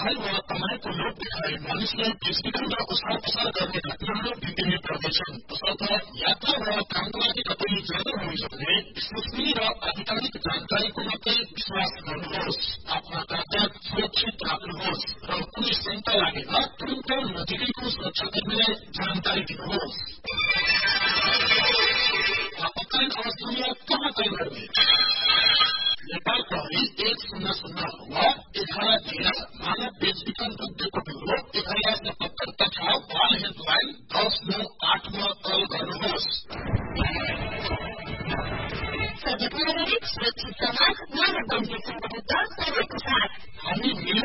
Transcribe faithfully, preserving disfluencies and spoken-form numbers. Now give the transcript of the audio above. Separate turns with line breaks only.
वा कमाईको लोभ देखाए मानिसलाई बेचबिखन र ओसार पसार गर्ने घटनाहरू बिग्रिने पर्दछन्। तसर्थ यात्रा वा कामको लागि तपाईँ जाँदै हुनुहुन्छ भने विश्वसनीय र आधिकारिक जानकारीको मात्रै विश्वास गर्नुहोस्। आफ्ना कागजात सुरक्षित राख्नुहोस् र कुनै शंका लागेमा तुरन्त नजिकैको सुरक्षाकर्मीलाई जानकारी दिनुहोस्। आपतकालीन अवस्थामा कहाँ तय गर्ने? नेपाल प्रहरी एक शून्य शून्य वा एघार तेह्र मानव बेचबिखन उद्योगको ब्युरो एघार सतहत्तर तथा वान हेल्पलाइन दस नौ आठमा कल गर्नुहोस्। सुरक्षित समाज मानव बेचबिखन विरुद्ध सजागको साथ हामी